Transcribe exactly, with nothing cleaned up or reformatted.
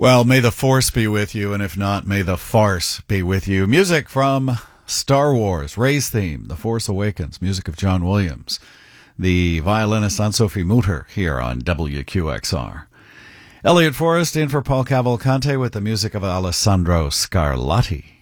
Well, may the force be with you, and if not, may the farce be with you. Music from Star Wars, Rey's theme, The Force Awakens, music of John Williams. The violinist Anne-Sophie Mutter here on W Q X R. Elliot Forrest in for Paul Cavalcante with the music of Alessandro Scarlatti.